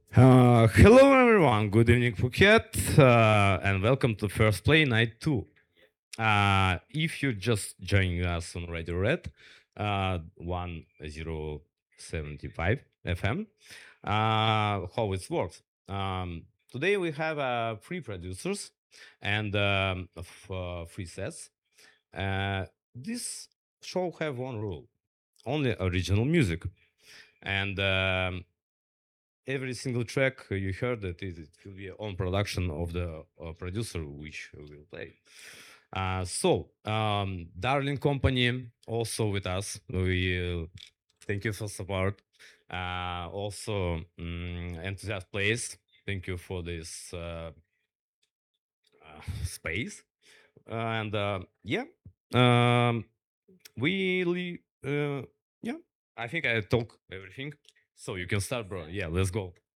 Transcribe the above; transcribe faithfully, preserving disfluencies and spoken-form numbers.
Uh, hello, everyone. Good evening, Phuket, uh, and welcome to First Play Night two. Uh, if you're just joining us on Radio Red, uh, one zero seventy five F M, uh, how it works. Um, today we have uh, three producers and um, f- uh, three sets. Uh, this show have one rule: only original music, and um, every single track you heard that it, it will be on production of the uh, producer which will play. Uh, so, um, Darling Company also with us. We uh, thank you for support. Uh, also, um, Enthusiast Place. Thank you for this uh, uh, space. And uh, yeah, um, we li- uh, yeah. I think I talk everything. So you can start, bro. Yeah, let's go.